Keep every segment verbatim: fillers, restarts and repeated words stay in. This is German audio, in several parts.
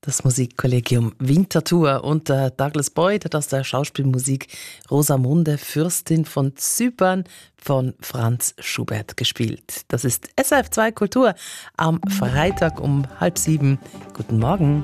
Das Musikkollegium Winterthur und der Douglas Boyd hat aus der Schauspielmusik Rosamunde, Fürstin von Zypern von Franz Schubert gespielt. Das ist S R F zwei Kultur am Freitag um halb sieben. Guten Morgen.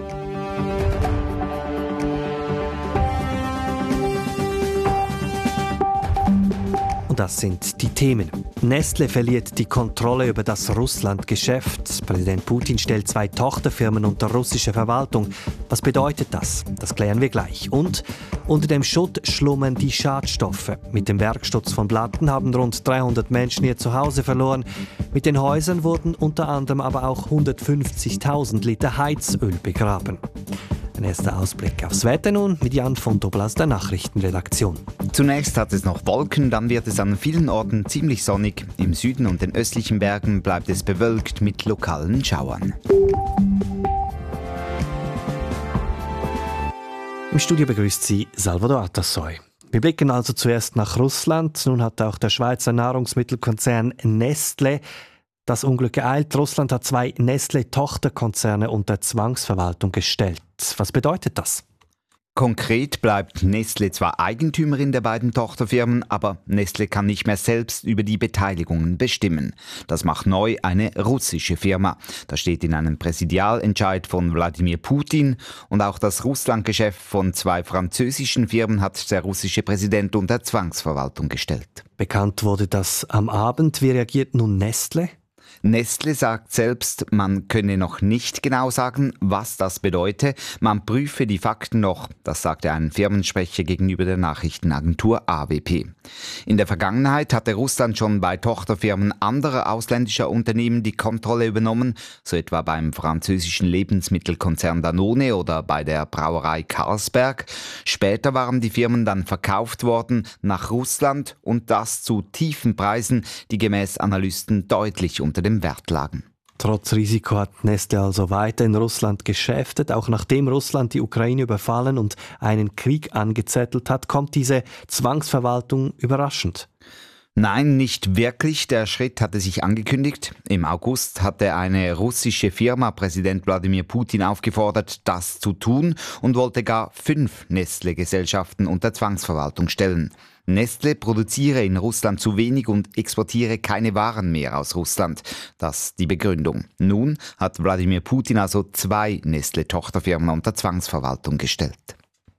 Das sind die Themen. Nestle verliert die Kontrolle über das Russland-Geschäft. Präsident Putin stellt zwei Tochterfirmen unter russische Verwaltung. Was bedeutet das? Das klären wir gleich. Und unter dem Schutt schlummern die Schadstoffe. Mit dem Werksturz von Blatten haben rund dreihundert Menschen ihr Zuhause verloren. Mit den Häusern wurden unter anderem aber auch hundertfünfzigtausend Liter Heizöl begraben. Ein erster Ausblick aufs Wetter nun mit Jan von Dobbel aus der Nachrichtenredaktion. Zunächst hat es noch Wolken, dann wird es an vielen Orten ziemlich sonnig. Im Süden und den östlichen Bergen bleibt es bewölkt mit lokalen Schauern. Im Studio begrüßt Sie Salvador Atassoy. Wir blicken also zuerst nach Russland. Nun hat auch der Schweizer Nahrungsmittelkonzern Nestle das Unglück geeilt. Russland hat zwei Nestle-Tochterkonzerne unter Zwangsverwaltung gestellt. Was bedeutet das? Konkret bleibt Nestle zwar Eigentümerin der beiden Tochterfirmen, aber Nestle kann nicht mehr selbst über die Beteiligungen bestimmen. Das macht neu eine russische Firma. Das steht in einem Präsidialentscheid von Wladimir Putin. Und auch das Russlandgeschäft von zwei französischen Firmen hat der russische Präsident unter Zwangsverwaltung gestellt. Bekannt wurde das am Abend. Wie reagiert nun Nestle? Nestle sagt selbst, man könne noch nicht genau sagen, was das bedeute. Man prüfe die Fakten noch, das sagte ein Firmensprecher gegenüber der Nachrichtenagentur A W P. In der Vergangenheit hatte Russland schon bei Tochterfirmen anderer ausländischer Unternehmen die Kontrolle übernommen, so etwa beim französischen Lebensmittelkonzern Danone oder bei der Brauerei Carlsberg. Später waren die Firmen dann verkauft worden nach Russland und das zu tiefen Preisen, die gemäß Analysten deutlich unter dem Wert lagen. Trotz Risiko hat Nestle also weiter in Russland geschäftet. Auch nachdem Russland die Ukraine überfallen und einen Krieg angezettelt hat, kommt diese Zwangsverwaltung überraschend. Nein, nicht wirklich. Der Schritt hatte sich angekündigt. Im August hatte eine russische Firma Präsident Wladimir Putin aufgefordert, das zu tun und wollte gar fünf Nestle-Gesellschaften unter Zwangsverwaltung stellen. Nestle produziere in Russland zu wenig und exportiere keine Waren mehr aus Russland. Das ist die Begründung. Nun hat Wladimir Putin also zwei Nestle-Tochterfirmen unter Zwangsverwaltung gestellt.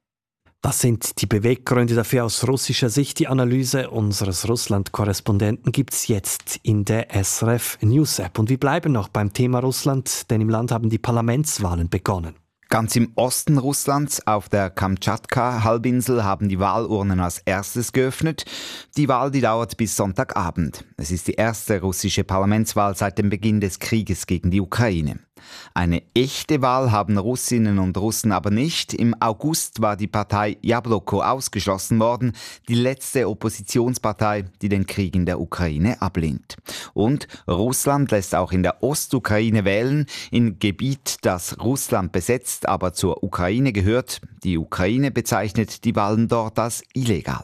Was sind die Beweggründe dafür aus russischer Sicht? Die Analyse unseres Russland-Korrespondenten gibt es jetzt in der S R F News App. Und wir bleiben noch beim Thema Russland, denn im Land haben die Parlamentswahlen begonnen. Ganz im Osten Russlands, auf der Kamtschatka-Halbinsel, haben die Wahlurnen als erstes geöffnet. Die Wahl, die dauert bis Sonntagabend. Es ist die erste russische Parlamentswahl seit dem Beginn des Krieges gegen die Ukraine. Eine echte Wahl haben Russinnen und Russen aber nicht. Im August war die Partei Jabloko ausgeschlossen worden, die letzte Oppositionspartei, die den Krieg in der Ukraine ablehnt. Und Russland lässt auch in der Ostukraine wählen, im Gebiet, das Russland besetzt, aber zur Ukraine gehört. Die Ukraine bezeichnet die Wahlen dort als illegal.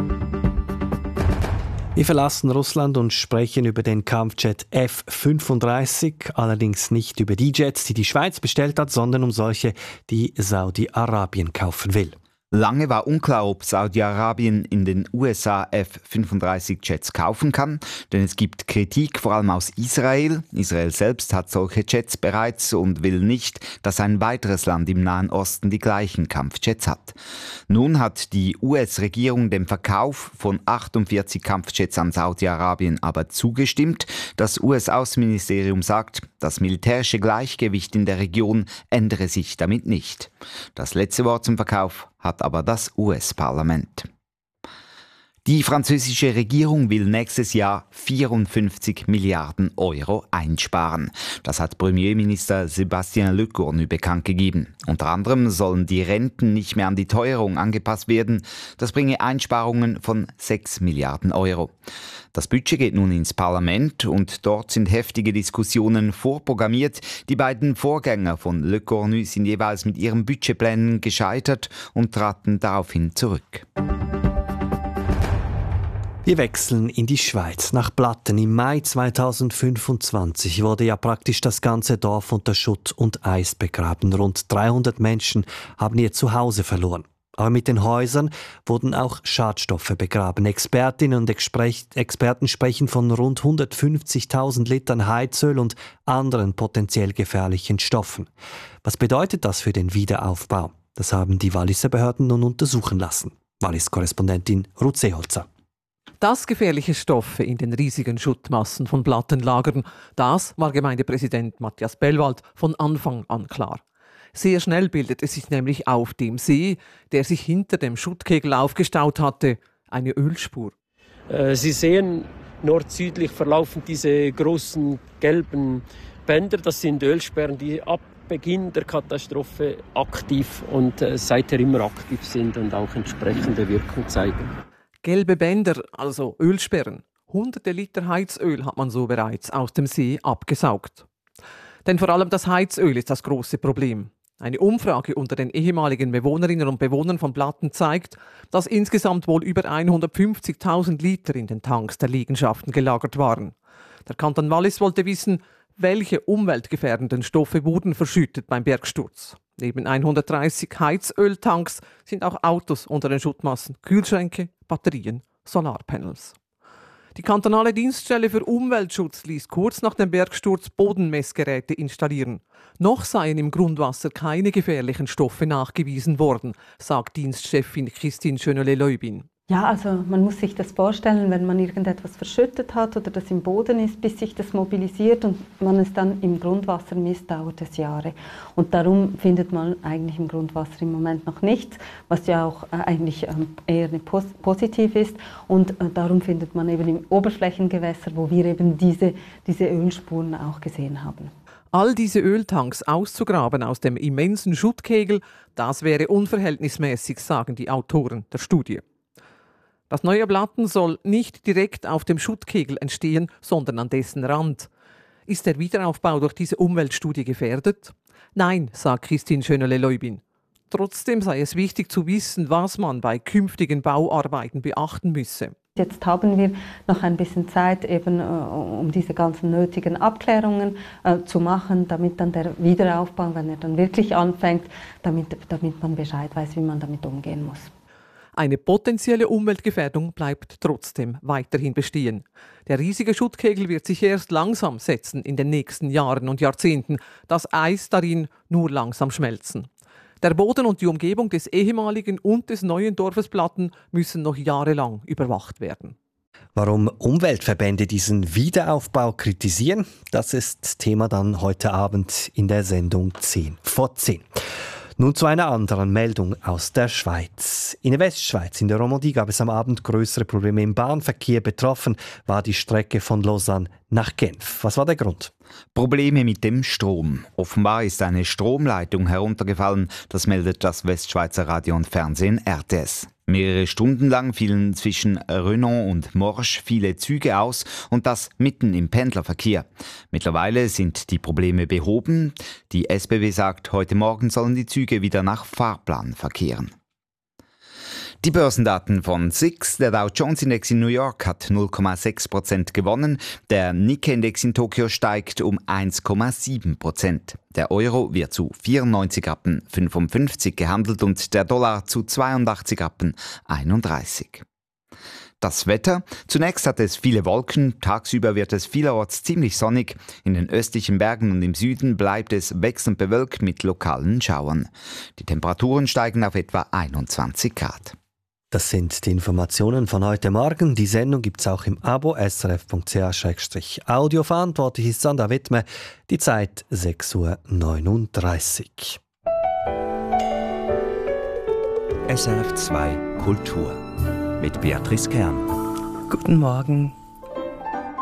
Wir verlassen Russland und sprechen über den Kampfjet F fünfunddreißig, allerdings nicht über die Jets, die die Schweiz bestellt hat, sondern um solche, die Saudi-Arabien kaufen will. Lange war unklar, ob Saudi-Arabien in den U S A F fünfunddreißig Jets kaufen kann, denn es gibt Kritik, vor allem aus Israel. Israel selbst hat solche Jets bereits und will nicht, dass ein weiteres Land im Nahen Osten die gleichen Kampfjets hat. Nun hat die U S-Regierung dem Verkauf von achtundvierzig Kampfjets an Saudi-Arabien aber zugestimmt. Das U S-Außenministerium sagt, das militärische Gleichgewicht in der Region ändere sich damit nicht. Das letzte Wort zum Verkauf hat aber das U S-Parlament. Die französische Regierung will nächstes Jahr vierundfünfzig Milliarden Euro einsparen. Das hat Premierminister Sébastien Lecornu bekannt gegeben. Unter anderem sollen die Renten nicht mehr an die Teuerung angepasst werden. Das bringe Einsparungen von sechs Milliarden Euro. Das Budget geht nun ins Parlament und dort sind heftige Diskussionen vorprogrammiert. Die beiden Vorgänger von Lecornu sind jeweils mit ihren Budgetplänen gescheitert und traten daraufhin zurück. Wir wechseln in die Schweiz. Nach Blatten im Mai zweitausendfünfundzwanzig wurde ja praktisch das ganze Dorf unter Schutt und Eis begraben. Rund dreihundert Menschen haben ihr Zuhause verloren. Aber mit den Häusern wurden auch Schadstoffe begraben. Expertinnen und Experten sprechen von rund hundertfünfzigtausend Litern Heizöl und anderen potenziell gefährlichen Stoffen. Was bedeutet das für den Wiederaufbau? Das haben die Walliser Behörden nun untersuchen lassen. Wallis-Korrespondentin Ruth Seeholzer. Dass gefährliche Stoffe in den riesigen Schuttmassen von Blatten lagern, das war Gemeindepräsident Matthias Bellwald von Anfang an klar. Sehr schnell bildet es sich nämlich auf dem See, der sich hinter dem Schuttkegel aufgestaut hatte, eine Ölspur. Sie sehen, nord-südlich verlaufen diese großen gelben Bänder. Das sind Ölsperren, die ab Beginn der Katastrophe aktiv und seither immer aktiv sind und auch entsprechende Wirkung zeigen. Gelbe Bänder, also Ölsperren. Hunderte Liter Heizöl hat man so bereits aus dem See abgesaugt. Denn vor allem das Heizöl ist das große Problem. Eine Umfrage unter den ehemaligen Bewohnerinnen und Bewohnern von Blatten zeigt, dass insgesamt wohl über hundertfünfzigtausend Liter in den Tanks der Liegenschaften gelagert waren. Der Kanton Wallis wollte wissen, welche umweltgefährdenden Stoffe wurden verschüttet beim Bergsturz. Neben hundertdreißig Heizöltanks sind auch Autos unter den Schuttmassen, Kühlschränke, Batterien, Solarpanels. Die kantonale Dienststelle für Umweltschutz ließ kurz nach dem Bergsturz Bodenmessgeräte installieren. Noch seien im Grundwasser keine gefährlichen Stoffe nachgewiesen worden, sagt Dienstchefin Christine Schönele-Leubin. Ja, also man muss sich das vorstellen, wenn man irgendetwas verschüttet hat oder das im Boden ist, bis sich das mobilisiert und man es dann im Grundwasser misst, dauert es Jahre. Und darum findet man eigentlich im Grundwasser im Moment noch nichts, was ja auch eigentlich eher positiv ist. Und darum findet man eben im Oberflächengewässer, wo wir eben diese, diese Ölspuren auch gesehen haben. All diese Öltanks auszugraben aus dem immensen Schuttkegel, das wäre unverhältnismäßig, sagen die Autoren der Studie. Das neue Blatten soll nicht direkt auf dem Schuttkegel entstehen, sondern an dessen Rand. Ist der Wiederaufbau durch diese Umweltstudie gefährdet? Nein, sagt Christine Schönele-Leubin. Trotzdem sei es wichtig zu wissen, was man bei künftigen Bauarbeiten beachten müsse. Jetzt haben wir noch ein bisschen Zeit, eben, äh, um diese ganzen nötigen Abklärungen äh, zu machen, damit dann der Wiederaufbau, wenn er dann wirklich anfängt, damit, damit man Bescheid weiß, wie man damit umgehen muss. Eine potenzielle Umweltgefährdung bleibt trotzdem weiterhin bestehen. Der riesige Schuttkegel wird sich erst langsam setzen in den nächsten Jahren und Jahrzehnten, das Eis darin nur langsam schmelzen. Der Boden und die Umgebung des ehemaligen und des neuen Dorfes Blatten müssen noch jahrelang überwacht werden. Warum Umweltverbände diesen Wiederaufbau kritisieren, das ist Thema dann heute Abend in der Sendung zehn vor zehn. Nun zu einer anderen Meldung aus der Schweiz. In der Westschweiz, in der Romandie, gab es am Abend größere Probleme im Bahnverkehr. Betroffen war die Strecke von Lausanne nach Genf. Was war der Grund? Probleme mit dem Strom. Offenbar ist eine Stromleitung heruntergefallen. Das meldet das Westschweizer Radio und Fernsehen R T S. Mehrere Stunden lang fielen zwischen Renon und Morsch viele Züge aus und das mitten im Pendlerverkehr. Mittlerweile sind die Probleme behoben. Die S B W sagt, heute Morgen sollen die Züge wieder nach Fahrplan verkehren. Die Börsendaten von S I X, der Dow Jones Index in New York hat null Komma sechs Prozent gewonnen, der Nikkei-Index in Tokio steigt um eins Komma sieben Prozent. Der Euro wird zu vierundneunzig Rappen fünfundfünfzig gehandelt und der Dollar zu zweiundachtzig Rappen einunddreißig. Das Wetter. Zunächst hat es viele Wolken, tagsüber wird es vielerorts ziemlich sonnig. In den östlichen Bergen und im Süden bleibt es wechselnd bewölkt mit lokalen Schauern. Die Temperaturen steigen auf etwa einundzwanzig Grad. Das sind die Informationen von heute Morgen. Die Sendung gibt es auch im Abo s r f punkt c h slash audio. Verantwortlich ist Sandra Wittme. Die Zeit sechs Uhr neununddreißig. S R F zwei Kultur mit Beatrice Kern. Guten Morgen.